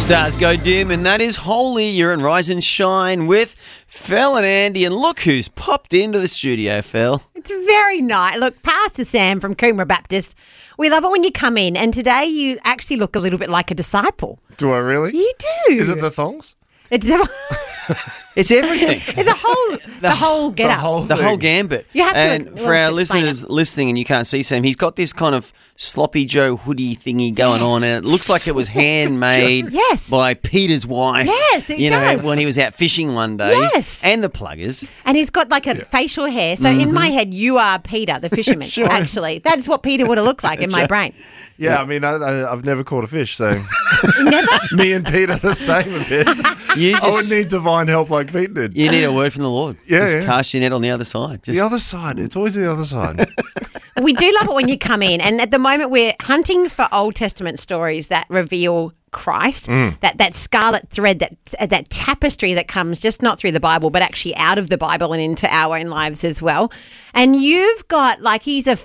Stars go dim, and that is Holy. You're in Rise and Shine with Phil and Andy, and look who's popped into the studio, Phil. It's very nice. Look, Pastor Sam from Coomera Baptist. We love it when you come in, and today you actually look a little bit like a disciple. Do I really? You do. Is it the thongs? It's It's everything. the whole get up. The whole gambit. You have to and for our explain listeners listening, and you can't see Sam, he's got this kind of sloppy Joe hoodie thingy going on, and it looks like it was handmade Yes. by Peter's wife. Yes, it does. When he was out fishing one day. Yes. And the pluggers. And he's got like a facial hair. So in my head, you are Peter, the fisherman. Sure. Actually, that's what Peter would have looked like in my brain. Yeah, I mean, I've never caught a fish, so Never? me and Pete are the same a bit. I would need divine help like Pete did. You need a word from the Lord. Yeah, Just yeah. cast your net on the other side. The other side. It's always the other side. We do love it when you come in. And at the moment, we're hunting for Old Testament stories that reveal Christ, that scarlet thread, that tapestry that comes just not through the Bible, but actually out of the Bible and into our own lives as well. And you've got, like, he's a